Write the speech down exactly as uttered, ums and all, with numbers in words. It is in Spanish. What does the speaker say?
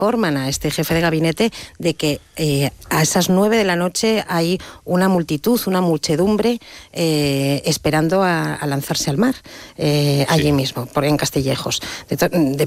informan a este jefe de gabinete de que eh, a esas nueve de la noche hay una multitud, una muchedumbre eh, esperando a, a lanzarse al mar, eh, allí sí. mismo, por, en Castillejos. De, de